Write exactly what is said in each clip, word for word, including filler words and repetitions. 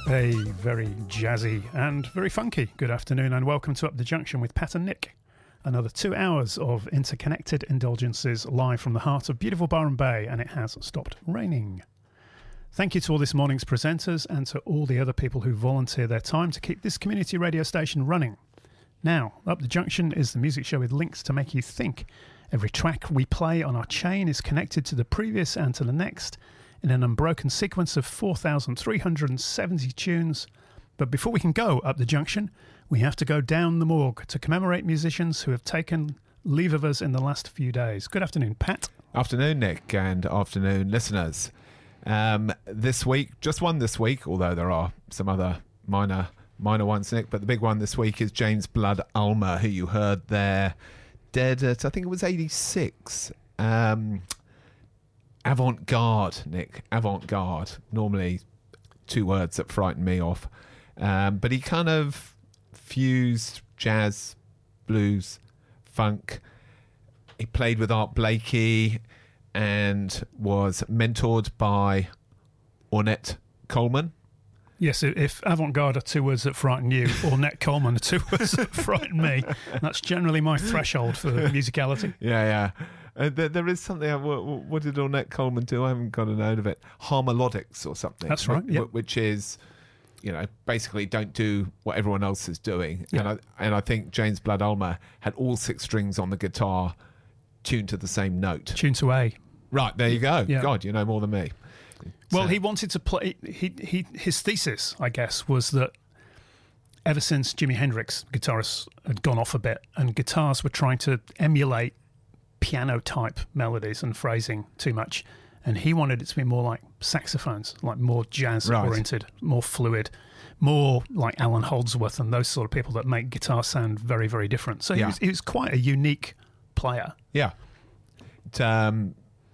A very jazzy and very funky good afternoon, and welcome to Up the Junction with Pat and Nick. Another two hours of interconnected indulgences live from the heart of beautiful Byron Bay, and it has stopped raining. Thank you to all this morning's presenters and to all the other people who volunteer their time to keep this community radio station running. Now, Up the Junction is the music show with links to make you think. Every track we play on our chain is connected to the previous and to the next in an unbroken sequence of four thousand three hundred seventy tunes. But before we can go up the junction, we have to go down the morgue to commemorate musicians who have taken leave of us in the last few days. Good afternoon, Pat. Afternoon, Nick, and afternoon, listeners. Um, this week, just one this week, although there are some other minor minor ones, Nick, but the big one this week is James Blood Ulmer, who you heard there, dead at, I think it was eighty-six. Um... Avant-garde, Nick. Avant-garde. Normally two words that frighten me off. Um, but he kind of fused jazz, blues, funk. He played with Art Blakey and was mentored by Ornette Coleman. Yes, if avant-garde are two words that frighten you, Ornette Coleman are two words that frighten me, that's generally my threshold for musicality. Yeah, yeah. Uh, there, there is something. Uh, what, what did Ornette Coleman do? I haven't got a note of it. Harmolodics or something. That's right. Yeah. Which is, you know, basically don't do what everyone else is doing. Yeah. And I and I think James Blood Ulmer had all six strings on the guitar tuned to the same note. Tuned to A. Right, there you go. Yeah. God, you know more than me. Well, So- he wanted to play. He he. His thesis, I guess, was that ever since Jimi Hendrix, guitarists had gone off a bit, and guitars were trying to emulate piano-type melodies and phrasing too much, and he wanted it to be more like saxophones, like more jazz-oriented, right. More fluid, more like Alan Holdsworth and those sort of people that make guitar sound very, very different. So yeah. he, was, he was quite a unique player. Yeah. It, um,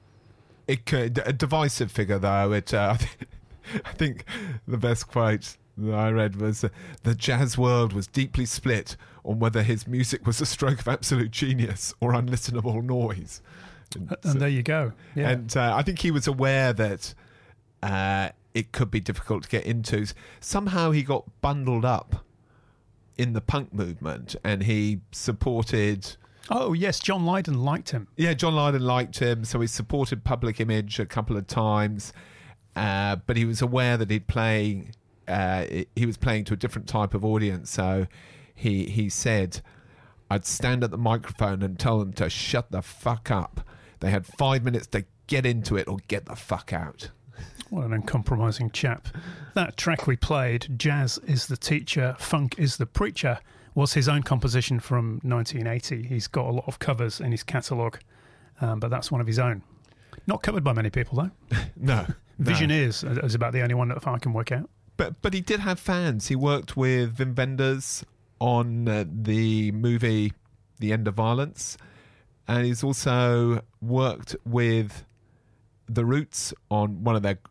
it could, a divisive figure, though. It, uh, I, think, I think the best quote that I read was uh, the jazz world was deeply split on whether his music was a stroke of absolute genius or unlistenable noise. And, and there you go. Yeah. And uh, I think he was aware that uh, it could be difficult to get into. Somehow he got bundled up in the punk movement, and he supported... Oh, yes, John Lydon liked him. Yeah, John Lydon liked him, so he supported Public Image a couple of times, uh, but he was aware that he'd play... Uh, he was playing to a different type of audience, so he he said, I'd stand at the microphone and tell them to shut the fuck up. They had five minutes to get into it or get the fuck out. What an uncompromising chap. That track we played, Jazz is the Teacher, Funk is the Preacher, was his own composition from nineteen eighty. He's got a lot of covers in his catalogue, um, but that's one of his own. Not covered by many people, though. No. Visioneers no. is about the only one that I can work out. But but he did have fans. He worked with Wim Wenders on uh, the movie The End of Violence, and he's also worked with The Roots on one of their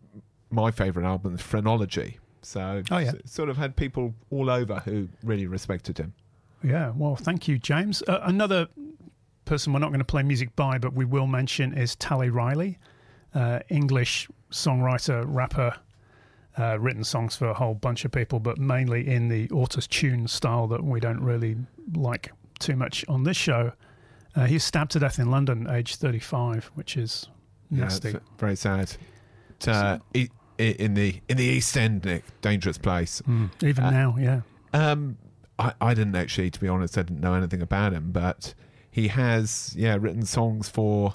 my favourite albums, Phrenology. So oh, yeah. s- sort of had people all over who really respected him. Yeah, well, thank you, James. Uh, another person we're not going to play music by, but we will mention is Tally Riley, uh, English songwriter, rapper. Uh, written songs for a whole bunch of people, but mainly in the auto-tune style that we don't really like too much on this show. Uh, he was stabbed to death in London, aged thirty-five, which is nasty. Yeah, very sad. Uh, e- in the in the East End, Nick, dangerous place. Mm, even uh, now, yeah. Um, I, I didn't actually, to be honest, I didn't know anything about him, but he has, yeah, written songs for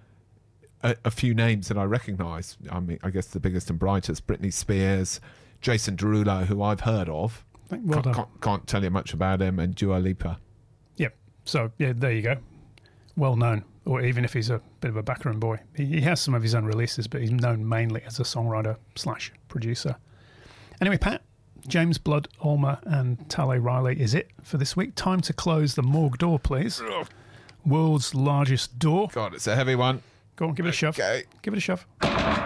A, a few names that I recognise. I mean, I guess the biggest and brightest, Britney Spears, Jason Derulo, who I've heard of. Well can't, can't, can't tell you much about him, and Dua Lipa. Yep. So, yeah, there you go. Well known, or even if he's a bit of a backroom boy. He, he has some of his own releases, but he's known mainly as a songwriter slash producer. Anyway, Pat, James Blood Ulmer and Tally Riley is it for this week. Time to close the morgue door, please. World's largest door. God, it's a heavy one. Go on, give it a shove. Okay. Give it a shove.